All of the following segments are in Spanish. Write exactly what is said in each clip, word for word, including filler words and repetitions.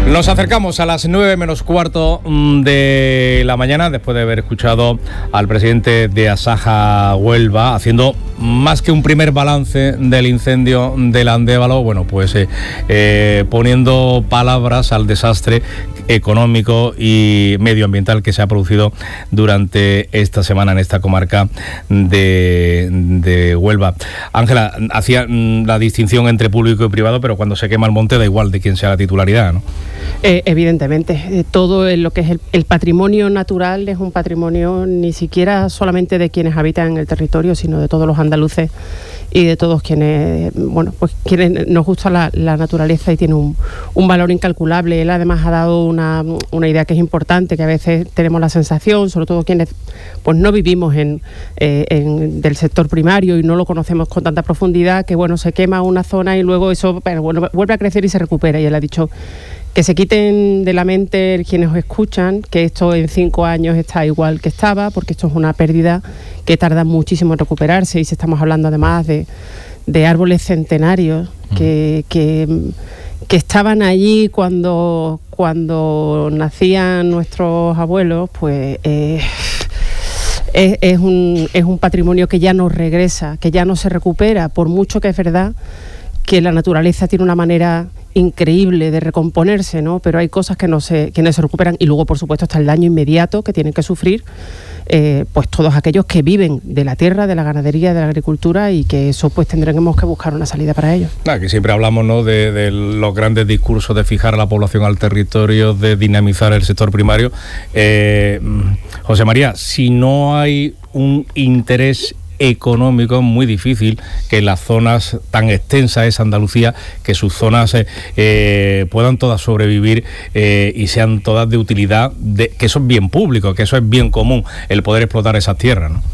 Nos acercamos a las nueve menos cuarto de la mañana, después de haber escuchado al presidente de Asaja Huelva haciendo más que un primer balance del incendio del Andévalo, bueno, pues eh, eh, poniendo palabras al desastre económico y medioambiental que se ha producido durante esta semana en esta comarca de, de Huelva. Ángela, hacía la distinción entre público y privado, pero cuando se quema el monte da igual de quién sea la titularidad, ¿no? Eh, evidentemente, eh, todo lo que es el, el patrimonio natural es un patrimonio ni siquiera solamente de quienes habitan en el territorio, sino de todos los andaluces y de todos quienes, bueno, pues quienes nos gusta la, la naturaleza y tiene un, un valor incalculable. Él además ha dado una, una idea que es importante, que a veces tenemos la sensación, sobre todo quienes pues no vivimos en, eh, en del sector primario y no lo conocemos con tanta profundidad, que bueno, se quema una zona y luego eso bueno, vuelve a crecer y se recupera. Y él ha dicho que se quiten de la mente quienes os escuchan, que esto en cinco años está igual que estaba, porque esto es una pérdida que tarda muchísimo en recuperarse, y si estamos hablando además de, de árboles centenarios que, que, que estaban allí cuando, cuando nacían nuestros abuelos, pues eh, es, es, un, es un patrimonio que ya no regresa, que ya no se recupera, por mucho que es verdad que la naturaleza tiene una manera increíble de recomponerse, ¿no? Pero hay cosas que no se, que no se recuperan, y luego por supuesto está el daño inmediato que tienen que sufrir eh, pues todos aquellos que viven de la tierra, de la ganadería, de la agricultura, y que eso pues tendremos que buscar una salida para ello. Aquí siempre hablamos, ¿no?, de, de los grandes discursos de fijar a la población al territorio, de dinamizar el sector primario. Eh, José María, si no hay un interés económico, es muy difícil que las zonas tan extensas es Andalucía, que sus zonas eh, eh, puedan todas sobrevivir eh, y sean todas de utilidad, de, que eso es bien público, que eso es bien común, el poder explotar esas tierras, ¿no?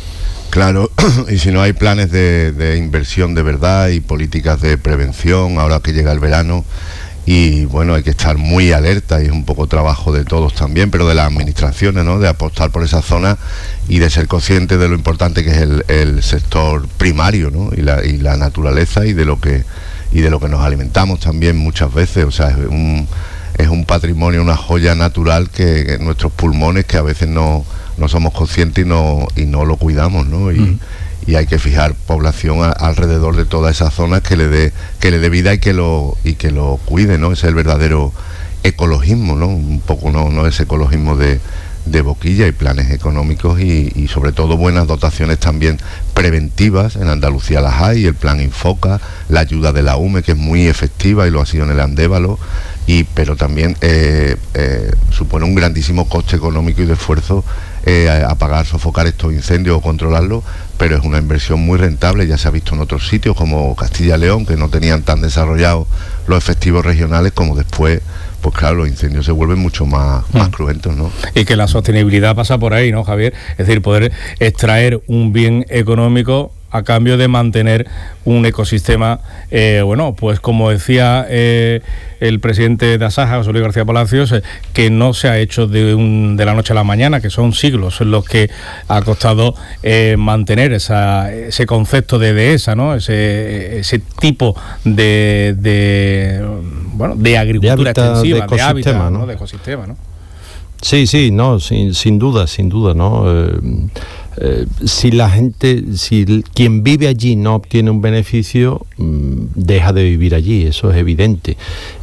Claro, y si no hay planes de, de inversión de verdad y políticas de prevención, ahora que llega el verano, y bueno, hay que estar muy alerta, y es un poco trabajo de todos también, pero de las administraciones, ¿no?, de apostar por esa zona y de ser conscientes de lo importante que es el, el sector primario, ¿no?, y la, y la naturaleza, y de lo que y de lo que nos alimentamos también muchas veces. O sea, es un, es un patrimonio, una joya natural que, que nuestros pulmones, que a veces no, no somos conscientes y no, y no lo cuidamos, ¿no? Y, mm. y hay que fijar población a, alrededor de todas esas zonas que le dé que le dé vida y que lo y que lo cuide, ¿no? Ese es el verdadero ecologismo, ¿no? Un poco no, no ese ecologismo de, de boquilla, y planes económicos y, y sobre todo buenas dotaciones también preventivas. En Andalucía las hay, el plan Infoca, la ayuda de la U M E, que es muy efectiva y lo ha sido en el Andévalo, y pero también eh, eh, supone un grandísimo coste económico y de esfuerzo eh, apagar, sofocar estos incendios o controlarlos, pero es una inversión muy rentable. Ya se ha visto en otros sitios como Castilla y León, que no tenían tan desarrollados los efectivos regionales, como después, pues claro, los incendios se vuelven mucho más, más mm. cruentos, ¿no? Y que la sostenibilidad pasa por ahí, ¿no, Javier? Es decir, poder extraer un bien económico a cambio de mantener un ecosistema, eh, bueno, pues como decía eh, el presidente de Asaja, José Luis García Palacios, eh, que no se ha hecho de, un, de la noche a la mañana, que son siglos en los que ha costado eh, mantener esa, ese concepto de dehesa, ¿no? Ese, ese tipo de, de, bueno, de agricultura de extensiva, de, de hábitat, ¿no? ¿no? De ecosistema, ¿no? Sí, sí, no, sin, sin duda, sin duda, ¿no? Eh, eh, si la gente, si quien vive allí no obtiene un beneficio, mmm, deja de vivir allí, eso es evidente.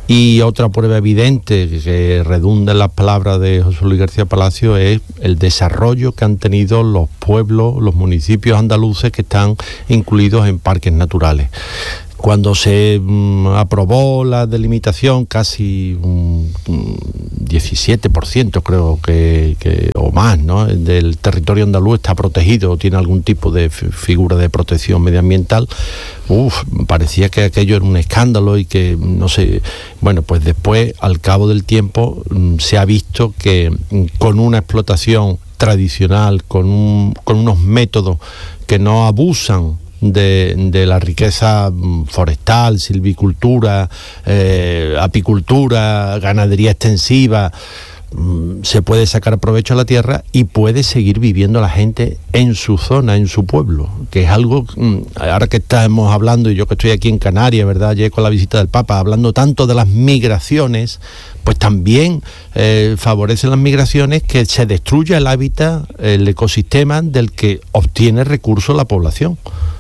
Y otra prueba evidente que redunda en las palabras de José Luis García Palacio es el desarrollo que han tenido los pueblos, los municipios andaluces que están incluidos en parques naturales. Cuando se um, aprobó la delimitación, casi un, un diecisiete por ciento creo que, que o más, ¿no?, del territorio andaluz está protegido o tiene algún tipo de f- figura de protección medioambiental. Uf, parecía que aquello era un escándalo y que, no sé, bueno, pues después, al cabo del tiempo, um, se ha visto que um, con una explotación tradicional, con, un, con unos métodos que no abusan De, de la riqueza forestal, silvicultura, eh, apicultura, ganadería extensiva, se puede sacar provecho a la tierra y puede seguir viviendo la gente en su zona, en su pueblo, que es algo, ahora que estamos hablando, y yo que estoy aquí en Canarias, ¿verdad?, ayer con la visita del Papa, hablando tanto de las migraciones, pues también eh, favorecen las migraciones que se destruya el hábitat, el ecosistema del que obtiene recursos la población.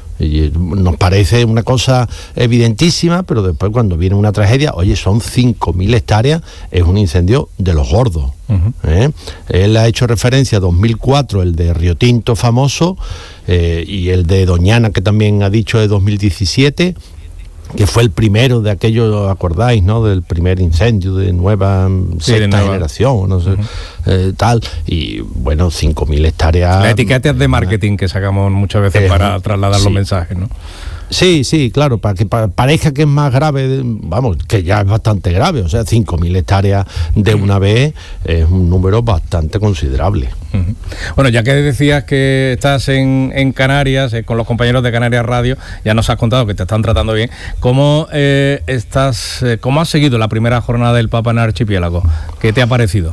Y nos parece una cosa evidentísima, pero después cuando viene una tragedia, oye, son cinco mil hectáreas, es un incendio de los gordos. Uh-huh. ¿eh? Él ha hecho referencia a dos mil cuatro, el de Río Tinto famoso, eh, y el de Doñana, que también ha dicho, de dos mil diecisiete, que fue el primero de aquello, ¿acordáis, no?, del primer incendio de nueva sí, sexta de nueva. generación, no sé, uh-huh. eh, tal, y bueno, cinco mil hectáreas. Las etiquetas de marketing que sacamos muchas veces eh, para trasladar sí. los mensajes, ¿no? Sí, sí, claro, para que para, parezca que es más grave, vamos, que ya es bastante grave, o sea, cinco mil hectáreas de una vez es un número bastante considerable. Uh-huh. Bueno, ya que decías que estás en, en Canarias, eh, con los compañeros de Canarias Radio, ya nos has contado que te están tratando bien. ¿Cómo eh, estás, eh, cómo has seguido la primera jornada del Papa en el archipiélago? ¿Qué te ha parecido?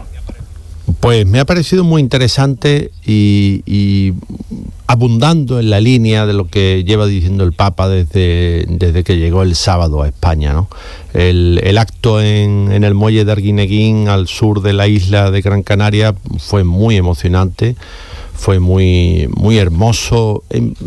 Pues me ha parecido muy interesante y, y abundando en la línea de lo que lleva diciendo el Papa desde, desde que llegó el sábado a España, ¿no? El, el acto en, en el muelle de Arguineguín, al sur de la isla de Gran Canaria, fue muy emocionante, fue muy, muy hermoso.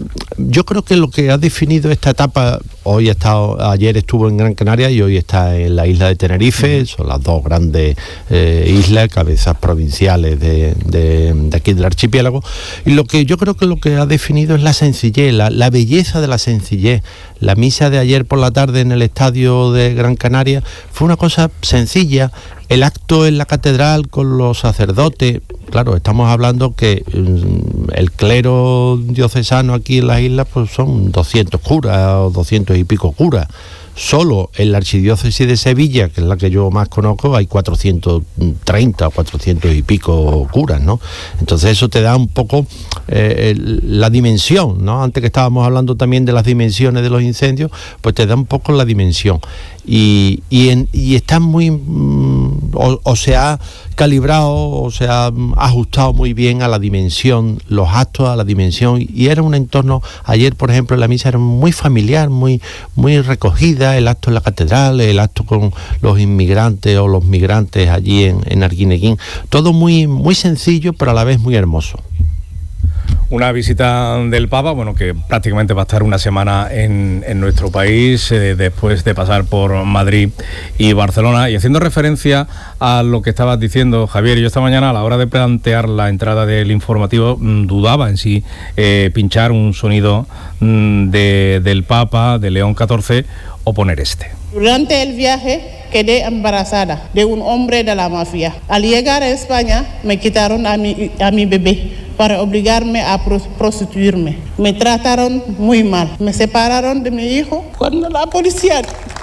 Yo creo que lo que ha definido esta etapa, hoy ha estado, ayer estuvo en Gran Canaria y hoy está en la isla de Tenerife, son las dos grandes eh, islas, cabezas provinciales de, de, de aquí del archipiélago, y lo que yo creo que lo que ha definido es la sencillez, la, la belleza de la sencillez. La misa de ayer por la tarde en el estadio de Gran Canaria fue una cosa sencilla. El acto en la catedral con los sacerdotes, claro, estamos hablando que um, el clero diocesano aquí en las islas pues son doscientos curas o doscientos y pico curas. Solo en la archidiócesis de Sevilla, que es la que yo más conozco, hay cuatrocientos treinta o cuatrocientos y pico curas, ¿no? Entonces eso te da un poco eh, la dimensión, ¿no? Antes que estábamos hablando también de las dimensiones de los incendios, pues te da un poco la dimensión. Y, y, en, y está muy, mm, o, o se ha calibrado, o se ha ajustado muy bien a la dimensión, los actos a la dimensión, y era un entorno, ayer por ejemplo en la misa era muy familiar, muy, muy recogida, el acto en la catedral, el acto con los inmigrantes o los migrantes allí en, en Arguineguín, todo muy, muy sencillo pero a la vez muy hermoso. Una visita del Papa, bueno, que prácticamente va a estar una semana en, en nuestro país, eh, después de pasar por Madrid y Barcelona. Y haciendo referencia a lo que estabas diciendo, Javier, yo esta mañana a la hora de plantear la entrada del informativo mmm, dudaba en si eh, pinchar un sonido mmm, de, del Papa, de León catorce, o poner este. Durante el viaje quedé embarazada de un hombre de la mafia. Al llegar a España me quitaron a mi, a mi bebé para obligarme a prostituirme. Me trataron muy mal. Me separaron de mi hijo cuando la policía...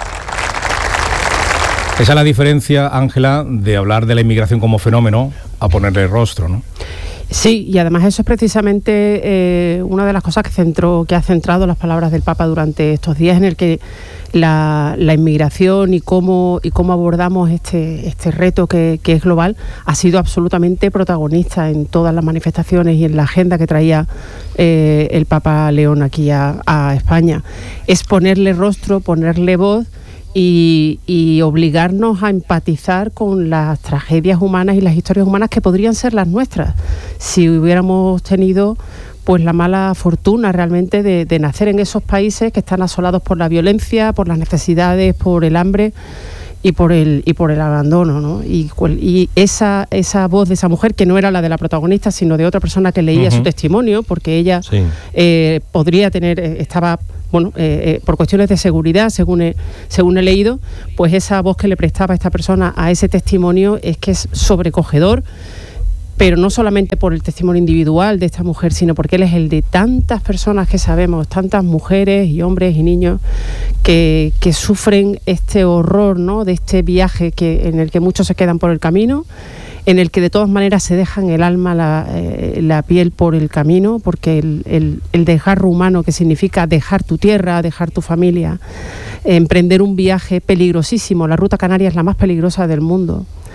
Esa es la diferencia, Ángela, de hablar de la inmigración como fenómeno a ponerle rostro, ¿no? Sí, y además eso es precisamente eh, una de las cosas que centró, que ha centrado las palabras del Papa durante estos días, en el que la, la inmigración y cómo y cómo abordamos este este reto que, que es global ha sido absolutamente protagonista en todas las manifestaciones y en la agenda que traía eh, el Papa León aquí a, a España. Es ponerle rostro, ponerle voz Y, y obligarnos a empatizar con las tragedias humanas y las historias humanas que podrían ser las nuestras si hubiéramos tenido pues la mala fortuna realmente de, de nacer en esos países que están asolados por la violencia, por las necesidades, por el hambre y por el y por el abandono, ¿no? Y, y esa esa voz de esa mujer, que no era la de la protagonista, sino de otra persona que leía uh-huh. su testimonio, porque ella sí. eh, podría tener, estaba bueno, eh, eh, por cuestiones de seguridad, según he, según he leído, pues esa voz que le prestaba esta persona a ese testimonio es que es sobrecogedor, pero no solamente por el testimonio individual de esta mujer, sino porque él es el de tantas personas que sabemos, tantas mujeres y hombres y niños que, que sufren este horror, ¿no?, de este viaje que, en el que muchos se quedan por el camino, en el que de todas maneras se dejan el alma, la, eh, la piel por el camino, porque el, el, el desgarro humano, que significa dejar tu tierra, dejar tu familia, eh, emprender un viaje peligrosísimo, la ruta canaria es la más peligrosa del mundo,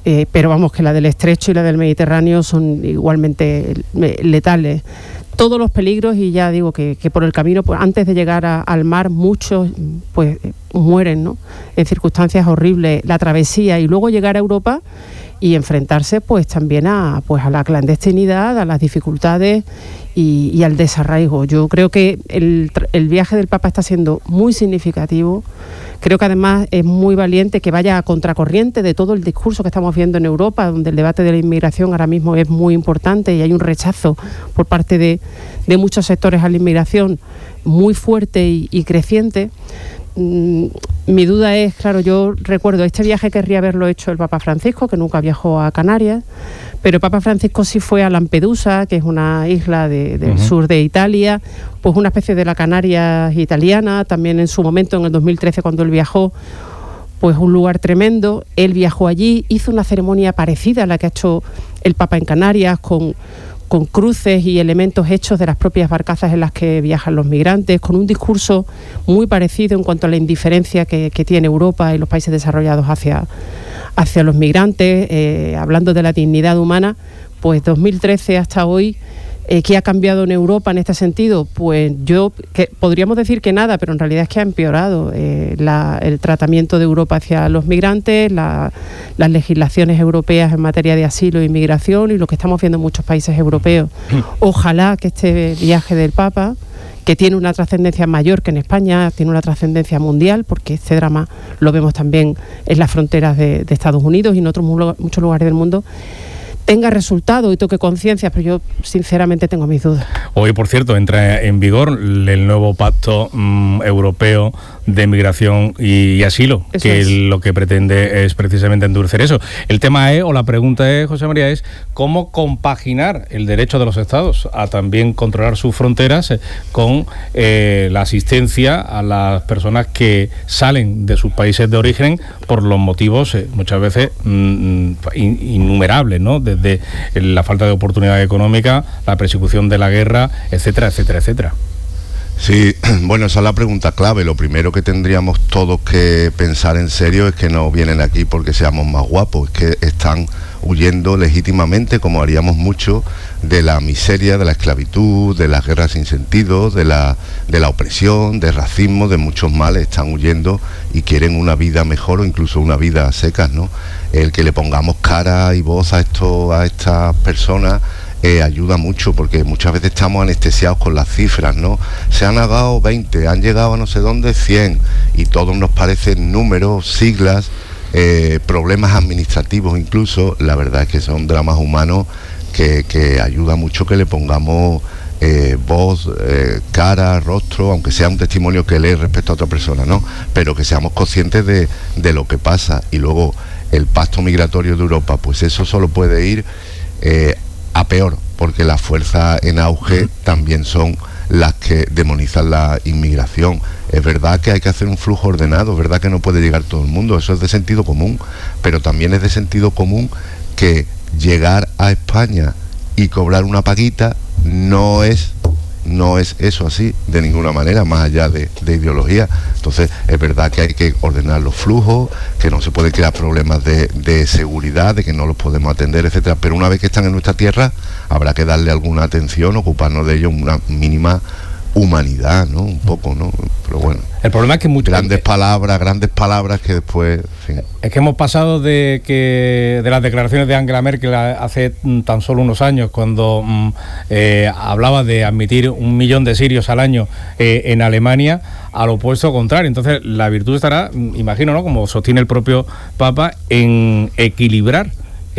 Eh, pero vamos, que la del Estrecho y la del Mediterráneo son igualmente letales. Todos los peligros, y ya digo que, que por el camino, pues antes de llegar a, al mar, muchos pues mueren, ¿no?, en circunstancias horribles, la travesía y luego llegar a Europa y enfrentarse pues también a, pues, a la clandestinidad, a las dificultades y, y al desarraigo. Yo creo que el, el viaje del Papa está siendo muy significativo. Creo que además es muy valiente que vaya a contracorriente de todo el discurso que estamos viendo en Europa, donde el debate de la inmigración ahora mismo es muy importante y hay un rechazo por parte de, de muchos sectores a la inmigración muy fuerte y, y creciente. Mm, mi duda es, claro, yo recuerdo este viaje querría haberlo hecho el Papa Francisco, que nunca viajó a Canarias, pero el Papa Francisco sí fue a Lampedusa, que es una isla de, del uh-huh. sur de Italia, pues una especie de la Canarias italiana. También en su momento, en el dos mil trece, cuando él viajó, pues un lugar tremendo. Él viajó allí, hizo una ceremonia parecida a la que ha hecho el Papa en Canarias, con con cruces y elementos hechos de las propias barcazas en las que viajan los migrantes, con un discurso muy parecido en cuanto a la indiferencia que, que tiene Europa y los países desarrollados hacia, hacia los migrantes, eh, hablando de la dignidad humana. Pues dos mil trece hasta hoy, eh, ¿qué ha cambiado en Europa en este sentido? Pues yo, que podríamos decir que nada, pero en realidad es que ha empeorado eh, la, el tratamiento de Europa hacia los migrantes, la, las legislaciones europeas en materia de asilo e inmigración y lo que estamos viendo en muchos países europeos. Ojalá que este viaje del Papa, que tiene una trascendencia mayor que en España, tiene una trascendencia mundial, porque este drama lo vemos también en las fronteras de, de Estados Unidos y en otros muchos lugares del mundo, tenga resultado y toque conciencia, pero yo sinceramente tengo mis dudas. Hoy, por cierto, entra en vigor el nuevo Pacto um, Europeo de Migración y, y Asilo, eso que es. Lo que pretende es precisamente endurecer eso. El tema es, o la pregunta es, José María, es cómo compaginar el derecho de los Estados a también controlar sus fronteras eh, con eh, la asistencia a las personas que salen de sus países de origen por los motivos eh, muchas veces mm, in, innumerables, ¿no? Desde la falta de oportunidad económica, la persecución de la guerra, etcétera, etcétera, etcétera. Sí, bueno, esa es la pregunta clave. Lo primero que tendríamos todos que pensar en serio es que no vienen aquí porque seamos más guapos, es que están huyendo legítimamente, como haríamos mucho, de la miseria, de la esclavitud, de las guerras sin sentido, de la, de la opresión, del racismo, de muchos males. Están huyendo y quieren una vida mejor o incluso una vida a secas, ¿no? El que le pongamos cara y voz a esto, a estas personas, Eh, ayuda mucho, porque muchas veces estamos anestesiados con las cifras, ¿no? Se han llegado veinte, han llegado a no sé dónde cien, y todos nos parecen números, siglas, eh, problemas administrativos incluso. La verdad es que son dramas humanos que, que ayuda mucho que le pongamos eh, voz, eh, cara, rostro, aunque sea un testimonio que lee respecto a otra persona, ¿no? Pero que seamos conscientes de, de lo que pasa. Y luego el pacto migratorio de Europa, pues eso solo puede ir eh, a peor, porque las fuerzas en auge también son las que demonizan la inmigración. Es verdad que hay que hacer un flujo ordenado, es verdad que no puede llegar todo el mundo, eso es de sentido común, pero también es de sentido común que llegar a España y cobrar una paguita no es no es eso así de ninguna manera, más allá de, de ideología. Entonces es verdad que hay que ordenar los flujos, que no se pueden crear problemas de, de seguridad, de que no los podemos atender, etcétera, pero una vez que están en nuestra tierra habrá que darle alguna atención, ocuparnos de ellos, una mínima humanidad, ¿no? Un poco, ¿no? Pero bueno. El problema es que muchas grandes palabras, grandes palabras que después, en fin. Es que hemos pasado de que de las declaraciones de Angela Merkel hace tan solo unos años, cuando mm, eh, hablaba de admitir un millón de sirios al año eh, en Alemania, al opuesto contrario. Entonces la virtud estará, imagino, ¿no?, como sostiene el propio Papa, en equilibrar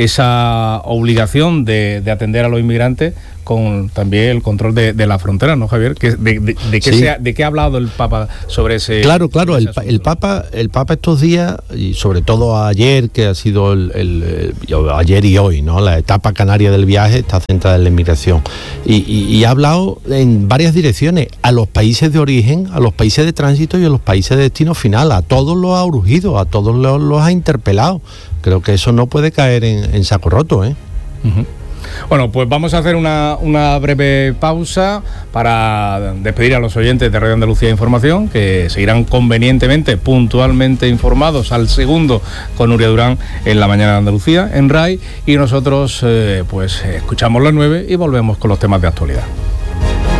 esa obligación de, de atender a los inmigrantes con también el control de, de la frontera, ¿no, Javier? ¿De, de, de, de, qué, sí. se ha, ¿De qué ha hablado el Papa sobre ese? Claro, claro, ese el, asunto? el Papa el Papa estos días, y sobre todo ayer, que ha sido el, el, el ayer y hoy, ¿no?, la etapa canaria del viaje está centrada en la inmigración, y, y, y ha hablado en varias direcciones, a los países de origen, a los países de tránsito y a los países de destino final. A todos los ha urgido, a todos los, los ha interpelado. Creo que eso no puede caer en, en saco roto, ¿eh? Uh-huh. Bueno, pues vamos a hacer una, una breve pausa para despedir a los oyentes de Radio Andalucía Información, que seguirán convenientemente, puntualmente informados al segundo con Nuria Durán en la mañana de Andalucía, en R A I, y nosotros eh, pues escuchamos las nueve y volvemos con los temas de actualidad.